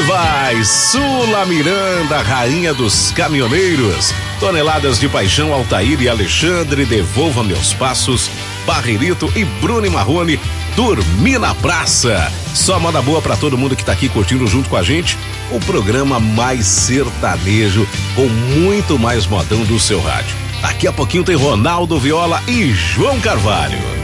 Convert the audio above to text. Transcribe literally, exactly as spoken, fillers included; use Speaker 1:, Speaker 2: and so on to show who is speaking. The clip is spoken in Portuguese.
Speaker 1: vai, Sula Miranda, rainha dos caminhoneiros. Toneladas de Paixão, Altair e Alexandre, Devolva Meus Passos, Barrerito e Bruno Marrone, Dormir na Praça. Só moda boa pra todo mundo que tá aqui curtindo junto com a gente o programa mais sertanejo, com muito mais modão do seu rádio. Daqui a pouquinho tem Ronaldo Viola e João Carvalho.